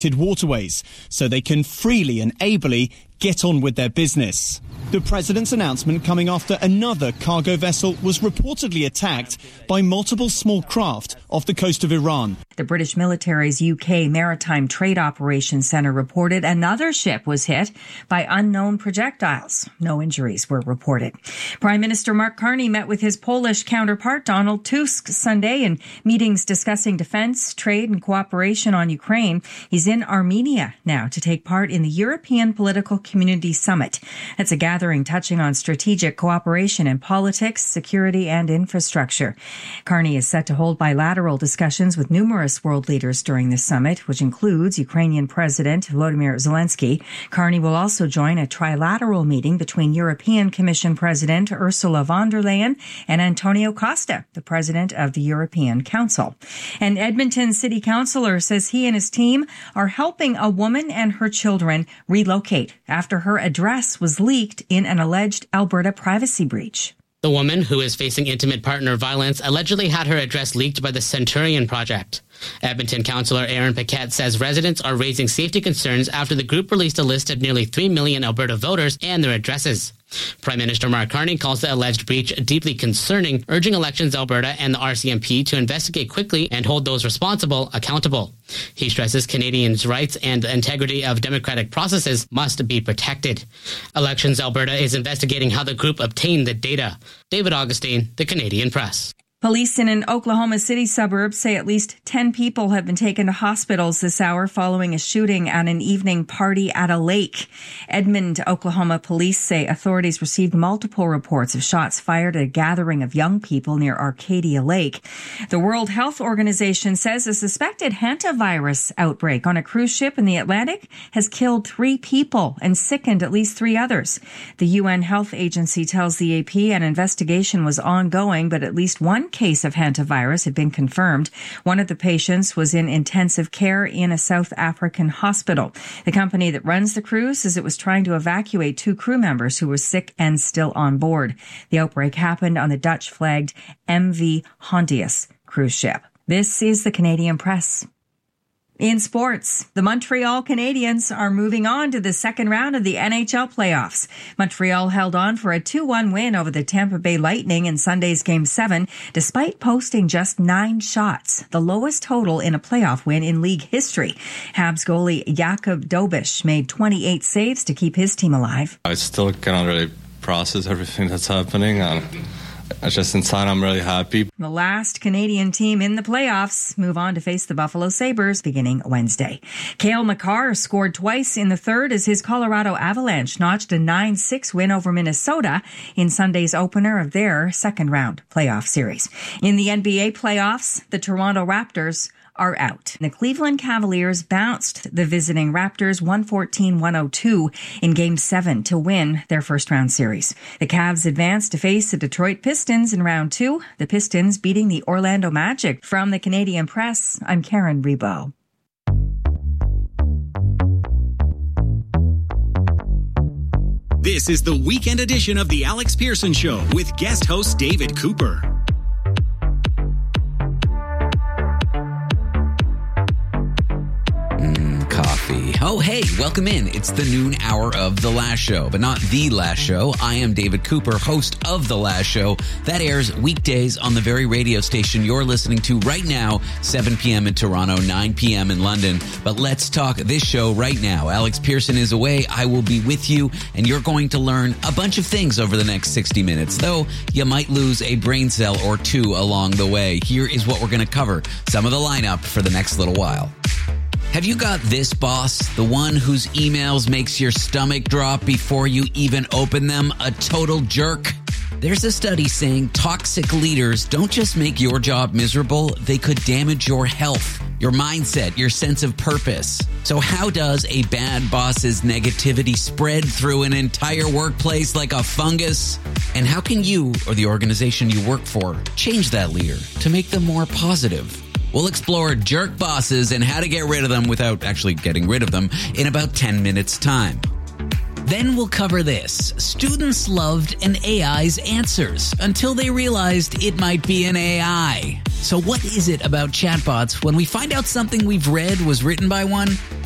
waterways so they can freely and ably get on with their business. The president's announcement coming after another cargo vessel was reportedly attacked by multiple small craft off the coast of Iran. The British military's UK Maritime Trade Operations Centre reported another ship was hit by unknown projectiles. No injuries were reported. Prime Minister Mark Carney met with his Polish counterpart Donald Tusk Sunday in meetings discussing defence, trade and cooperation on Ukraine. He's in Armenia now to take part in the European Political Community Summit. That's a gathering touching on strategic cooperation in politics, security and infrastructure. Carney is set to hold bilateral discussions with numerous world leaders during this summit, which includes Ukrainian President Volodymyr Zelensky. Carney will also join a trilateral meeting between European Commission President Ursula von der Leyen and Antonio Costa, the President of the European Council. An Edmonton City Councillor says he and his team are helping a woman and her children relocate after her address was leaked in an alleged Alberta privacy breach. The woman, who is facing intimate partner violence, allegedly had her address leaked by the Centurion Project. Edmonton councillor Aaron Paquette says residents are raising safety concerns after the group released a list of nearly 3 million Alberta voters and their addresses. Prime Minister Mark Carney calls the alleged breach deeply concerning, urging Elections Alberta and the RCMP to investigate quickly and hold those responsible accountable. He stresses Canadians' rights and the integrity of democratic processes must be protected. Elections Alberta is investigating how the group obtained the data. David Augustine, The Canadian Press. Police in an Oklahoma City suburb say at least 10 people have been taken to hospitals this hour following a shooting at an evening party at a lake. Edmond, Oklahoma police say authorities received multiple reports of shots fired at a gathering of young people near Arcadia Lake. The World Health Organization says a suspected hantavirus outbreak on a cruise ship in the Atlantic has killed 3 people and sickened at least 3 others. The UN Health Agency tells the AP an investigation was ongoing, but at least one case of hantavirus had been confirmed. One of the patients was in intensive care in a South African hospital. The company that runs the cruise says it was trying to evacuate 2 crew members who were sick and still on board. The outbreak happened on the Dutch-flagged MV Hondius cruise ship. This is the Canadian Press. In sports, the Montreal Canadiens are moving on to the second round of the NHL playoffs. Montreal held on for a 2-1 win over the Tampa Bay Lightning in Sunday's Game 7, despite posting just 9 shots, the lowest total in a playoff win in league history. Habs goalie Jakub Dobeš made 28 saves to keep his team alive. I still cannot really process everything that's happening, and just inside, I'm really happy. The last Canadian team in the playoffs move on to face the Buffalo Sabres beginning Wednesday. Cale Makar scored twice in the third as his Colorado Avalanche notched a 9-6 win over Minnesota in Sunday's opener of their second-round playoff series. In the NBA playoffs, the Toronto Raptors are out. The Cleveland Cavaliers bounced the visiting Raptors 114-102 in Game 7 to win their first-round series. The Cavs advanced to face the Detroit Pistons in Round 2, the Pistons beating the Orlando Magic. From the Canadian Press, I'm Karen Rebo. This is the weekend edition of The Alex Pearson Show with guest host David Cooper. Coffee. Oh, hey, welcome in. It's the noon hour of The Last Show, but not The Last Show. I am David Cooper, host of The Last Show. That airs weekdays on the very radio station you're listening to right now, 7 p.m. in Toronto, 9 p.m. in London. But let's talk this show right now. Alex Pearson is away. I will be with you, and you're going to learn a bunch of things over the next 60 minutes, though you might lose a brain cell or 2 along the way. Here is what we're going to cover. Some of the lineup for the next little while. Have you got this boss, the one whose emails makes your stomach drop before you even open them, a total jerk? There's a study saying toxic leaders don't just make your job miserable, they could damage your health, your mindset, your sense of purpose. So how does a bad boss's negativity spread through an entire workplace like a fungus? And how can you or the organization you work for change that leader to make them more positive? We'll explore jerk bosses and how to get rid of them without actually getting rid of them in about 10 minutes' time. Then we'll cover this. Students loved an AI's answers until they realized it might be an AI. So what is it about chatbots when we find out something we've read was written by one?